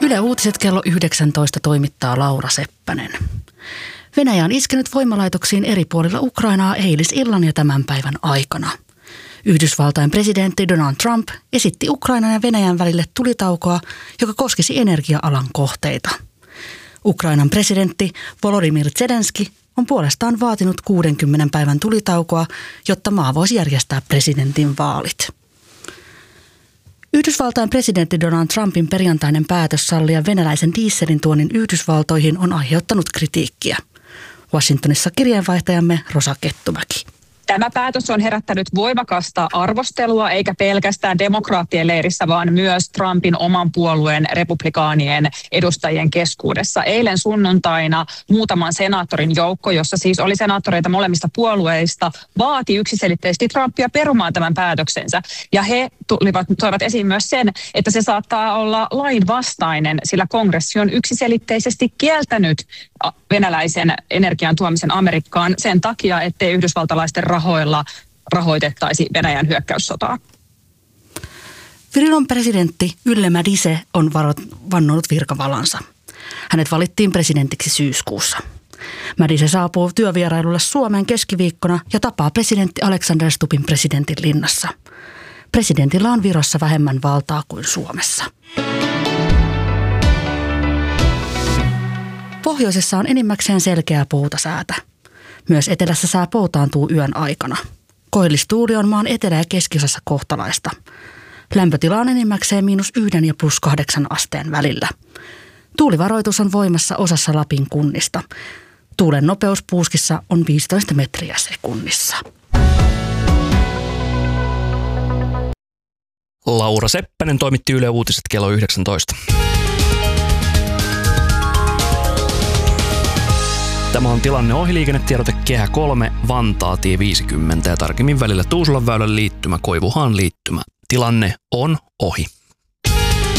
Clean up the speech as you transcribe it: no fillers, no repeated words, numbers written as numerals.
Yle Uutiset kello 19 toimittaa Laura Seppänen. Venäjä on iskenyt voimalaitoksiin eri puolilla Ukrainaa eilisillan ja tämän päivän aikana. Yhdysvaltain presidentti Donald Trump esitti Ukrainan ja Venäjän välille tulitaukoa, joka koskisi energia-alan kohteita. Ukrainan presidentti Volodymyr Zelenskyi on puolestaan vaatinut 60 päivän tulitaukoa, jotta maa voisi järjestää presidentin vaalit. Yhdysvaltain presidentti Donald Trumpin perjantainen päätös sallia venäläisen dieselin tuonnin Yhdysvaltoihin on aiheuttanut kritiikkiä. Washingtonissa kirjeenvaihtajamme Rosa Kettumäki. Tämä päätös on herättänyt voimakasta arvostelua, eikä pelkästään demokraattien leirissä, vaan myös Trumpin oman puolueen republikaanien edustajien keskuudessa. Eilen sunnuntaina muutaman senaattorin joukko, jossa siis oli senaattoreita molemmista puolueista, vaati yksiselitteisesti Trumpia perumaan tämän päätöksensä. Ja he toivat esiin myös sen, että se saattaa olla lainvastainen, sillä kongressi on yksiselitteisesti kieltänyt venäläisen energian tuomisen Amerikkaan sen takia, ettei yhdysvaltalaisten rahoilla rahoitettaisi Venäjän hyökkäyssotaa. Viron presidentti Yle Madise on vannonut virkavalansa. Hänet valittiin presidentiksi syyskuussa. Madise saapuu työvierailulle Suomeen keskiviikkona ja tapaa presidentti Alexander Stubbin presidentin linnassa. Presidentillä on Virossa vähemmän valtaa kuin Suomessa. Pohjoisessa on enimmäkseen selkeää poutasäätä. Myös etelässä sää poutaantuu yön aikana. Koillistuuli on maan etelä- ja keskiosassa kohtalaista. Lämpötila on enimmäkseen -1 ja +8 asteen välillä. Tuulivaroitus on voimassa osassa Lapin kunnista. Tuulen nopeus Puuskissa on 15 metriä sekunnissa. Laura Seppänen toimitti Yle Uutiset kello 19. Tämä on tilanne ohiliikennetiedote Kehä 3, Vantaa tie 50 ja tarkemmin välillä Tuusulan väylän liittymä, Koivuhaan liittymä. Tilanne on ohi.